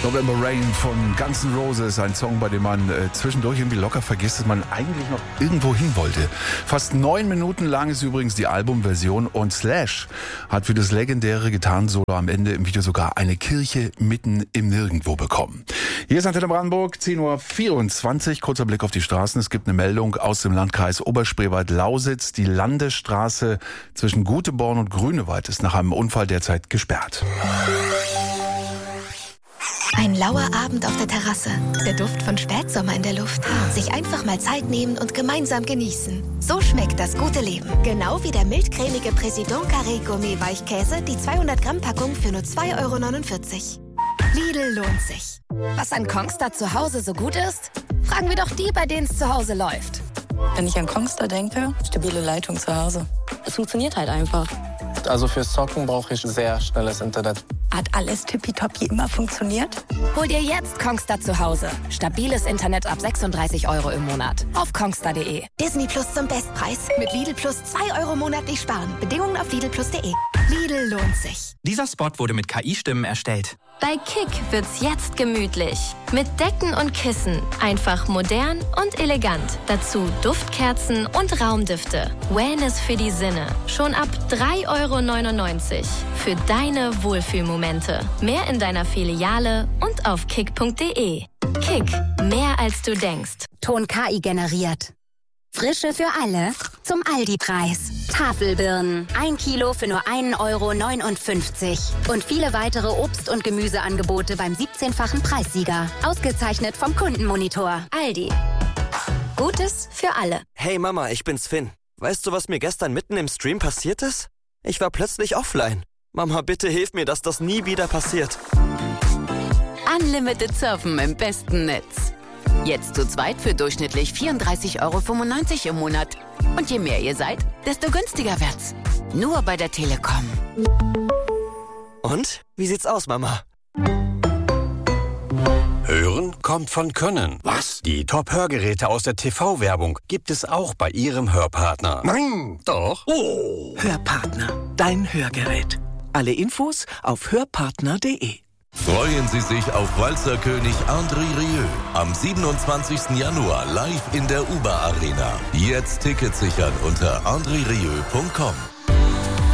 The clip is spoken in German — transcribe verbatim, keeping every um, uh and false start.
November Rain von Guns N' Roses, ein Song, bei dem man äh, zwischendurch irgendwie locker vergisst, dass man eigentlich noch irgendwo hin wollte. Fast neun Minuten lang ist übrigens die Albumversion und Slash hat für das legendäre Gitarrensolo am Ende im Video sogar eine Kirche mitten im Nirgendwo bekommen. Hier ist Antenne Brandenburg, zehn Uhr vierundzwanzig, kurzer Blick auf die Straßen. Es gibt eine Meldung aus dem Landkreis Oberspreewald-Lausitz. Die Landesstraße zwischen Guteborn und Grünewald ist nach einem Unfall derzeit gesperrt. Ein lauer Abend auf der Terrasse, der Duft von Spätsommer in der Luft. Sich einfach mal Zeit nehmen und gemeinsam genießen. So schmeckt das gute Leben. Genau wie der mildcremige Président Carré Gourmet Weichkäse, die zweihundert Gramm Packung für nur zwei Euro neunundvierzig. Lidl lohnt sich. Was an Kongstar zu Hause so gut ist? Fragen wir doch die, bei denen es zu Hause läuft. Wenn ich an Kongstar denke, stabile Leitung zu Hause. Es funktioniert halt einfach. Also fürs Zocken brauche ich sehr schnelles Internet. Hat alles tippitoppi immer funktioniert? Hol dir jetzt Kongstar zu Hause. Stabiles Internet ab sechsunddreißig Euro im Monat. Auf kongstar punkt de. Disney Plus zum Bestpreis. Mit Lidl Plus zwei Euro monatlich sparen. Bedingungen auf lidl plus punkt de. Lidl lohnt sich. Dieser Spot wurde mit K I-Stimmen erstellt. Bei Kick wird's jetzt gemütlich. Mit Decken und Kissen. Einfach modern und elegant. Dazu Duftkerzen und Raumdüfte. Wellness für die Sinne. Schon ab drei Euro neunundneunzig. Für deine Wohlfühlmomente. Mehr in deiner Filiale und auf kick punkt de. Kick. Mehr als du denkst. Ton K I generiert. Frische für alle zum Aldi-Preis. Tafelbirnen, ein Kilo für nur ein Euro neunundfünfzig. Und viele weitere Obst- und Gemüseangebote beim siebzehnfachen Preissieger. Ausgezeichnet vom Kundenmonitor. Aldi. Gutes für alle. Hey Mama, ich bin's Finn. Weißt du, was mir gestern mitten im Stream passiert ist? Ich war plötzlich offline. Mama, bitte hilf mir, dass das nie wieder passiert. Unlimited Surfen im besten Netz. Jetzt zu zweit für durchschnittlich vierunddreißig Euro fünfundneunzig im Monat. Und je mehr ihr seid, desto günstiger wird's. Nur bei der Telekom. Und? Wie sieht's aus, Mama? Hören kommt von Können. Was? Die Top-Hörgeräte aus der T V-Werbung gibt es auch bei Ihrem Hörpartner. Nein! Doch. Oh! Hörpartner, dein Hörgerät. Alle Infos auf hörpartner punkt de. Freuen Sie sich auf Walzerkönig André Rieu am siebenundzwanzigsten Januar live in der U B A Arena. Jetzt Tickets sichern unter andre rieu punkt com.